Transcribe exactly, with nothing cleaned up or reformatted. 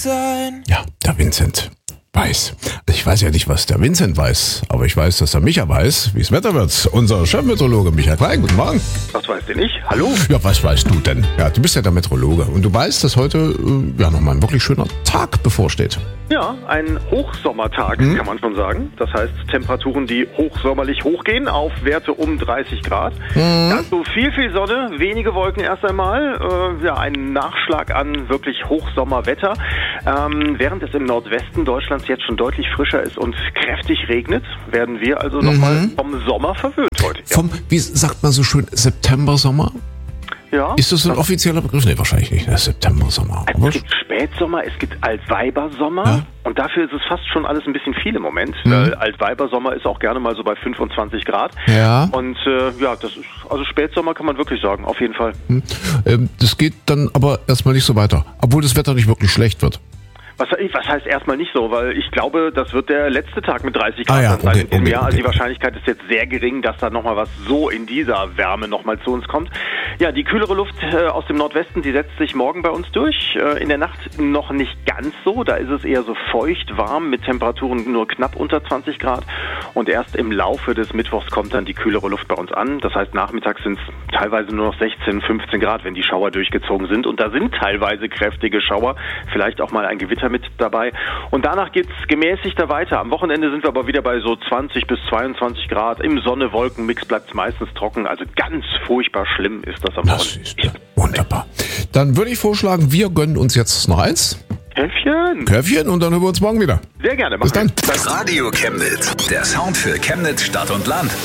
sein. Ja, der Vincent weiß. Ich weiß ja nicht, was der Vincent weiß, aber ich weiß, dass der Micha weiß, wie es Wetter wird. Unser Chefmeteorologe Micha Klein, guten Morgen. Was weiß denn ich? Hallo? Ja, was weißt du denn? Ja, du bist ja der Meteorologe und du weißt, dass heute äh, ja nochmal ein wirklich schöner Tag bevorsteht. Ja, ein Hochsommertag, Mhm. kann man schon sagen. Das heißt, Temperaturen, die hochsommerlich hochgehen, auf Werte um dreißig Grad. Mhm. Dazu viel, viel Sonne, wenige Wolken erst einmal. Äh, ja, ein Nachschlag an wirklich Hochsommerwetter. Ähm, während es im Nordwesten Deutschlands jetzt schon deutlich frischer ist und kräftig regnet, werden wir also nochmal Mhm. vom Sommer verwöhnt heute. Ja. Vom, wie sagt man so schön, September-Sommer? ja. Ist das so ein offizieller Begriff? Nee, wahrscheinlich nicht. Der September-Sommer. Aber Es gibt Spätsommer, es gibt Altweibersommer Ja. und dafür ist es fast schon alles ein bisschen viel im Moment. Weil Altweibersommer ist auch gerne mal so bei fünfundzwanzig Grad. Ja. Und äh, ja, das ist, also Spätsommer kann man wirklich sagen, auf jeden Fall. ähm, das geht dann aber erstmal nicht so weiter. Obwohl das Wetter nicht wirklich schlecht wird. Was, was heißt erstmal nicht so? Weil ich glaube, das wird der letzte Tag mit dreißig Grad Ah ja, sein okay, in diesem okay, Jahr. Also okay. die Wahrscheinlichkeit ist jetzt sehr gering, dass da nochmal was so in dieser Wärme nochmal zu uns kommt. Ja, die kühlere Luft äh, aus dem Nordwesten, die setzt sich morgen bei uns durch. Äh, in der Nacht noch nicht ganz so. Da ist es eher so feucht, warm mit Temperaturen nur knapp unter zwanzig Grad. Und erst im Laufe des Mittwochs kommt dann die kühlere Luft bei uns an. Das heißt, nachmittags sind es teilweise nur noch sechzehn, fünfzehn Grad, wenn die Schauer durchgezogen sind. Und da sind teilweise kräftige Schauer, vielleicht auch mal ein Gewitter mit dabei. Und danach geht's gemäßigter weiter. Am Wochenende sind wir aber wieder bei so zwanzig bis zweiundzwanzig Grad. Im Sonne-Wolken-Mix bleibt es meistens trocken. Also ganz furchtbar schlimm ist das am Das Wochenende. ist ja wunderbar. Dann würde ich vorschlagen, wir gönnen uns jetzt noch eins. Käffchen. Köpfchen und dann hören wir uns morgen wieder. Sehr gerne. Bis machen wir. dann. Radio Chemnitz, der Sound für Chemnitz Stadt und Land.